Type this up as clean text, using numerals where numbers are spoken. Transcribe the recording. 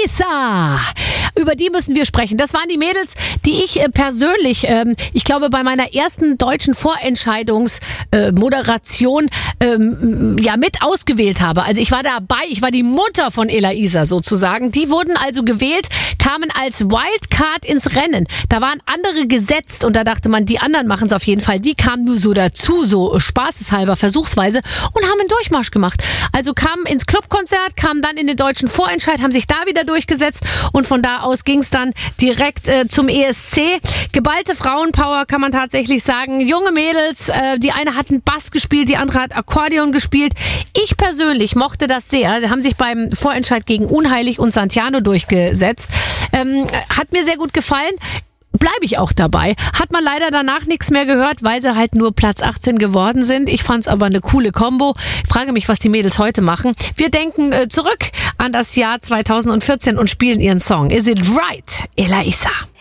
Elisa. Über die müssen wir sprechen. Das waren die Mädels, die ich persönlich, ich glaube, bei meiner ersten deutschen Vorentscheidungsmoderation mit ausgewählt habe. Also ich war dabei, ich war die Mutter von Elisa sozusagen. Die wurden also gewählt, kamen als Wildcard ins Rennen. Da waren andere gesetzt und da dachte man, die anderen machen es auf jeden Fall. Die kamen nur so dazu, so spaßeshalber, versuchsweise und haben einen Durchmarsch gemacht. Also kamen ins Clubkonzert, kamen dann in den deutschen Vorentscheid, haben sich da wieder durchgesetzt und von da aus ging es dann direkt zum ESC. Geballte Frauenpower kann man tatsächlich sagen. Junge Mädels, die eine hat einen Bass gespielt, die andere hat Akkordeon gespielt. Ich persönlich mochte das sehr. Die haben sich beim Vorentscheid gegen Unheilig und Santiano durchgesetzt. Hat mir sehr gut gefallen. Bleibe ich auch dabei. Hat man leider danach nichts mehr gehört, weil sie halt nur Platz 18 geworden sind. Ich fand's aber eine coole Kombo. Ich frage mich, was die Mädels heute machen. Wir denken zurück an das Jahr 2014 und spielen ihren Song Is It Right, Elisa.